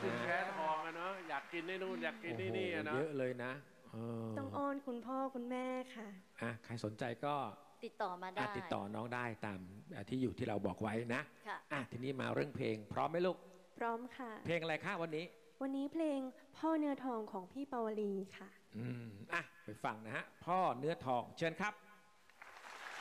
คุณแพ้ทองอะเนาะอยากกินนี่นู่นอยากกินนี่อะเนาะเยอะเลยนะต้องอ้อนคุณพ่อคุณแม่ค่ะใครสนใจก็ติดต่อมาได้ติดต่อน้องได้ตามที่อยู่ที่เราบอกไว้นะค่ะทีนี้มาเรื่องเพลงพร้อมไหมลูกพร้อมค่ะเพลงอะไรคะวันนี้เพลงพ่อเนื้อทองของพี่ปาวลีค่ะไปฟังนะฮะพ่อเนื้อทองเชิญครับ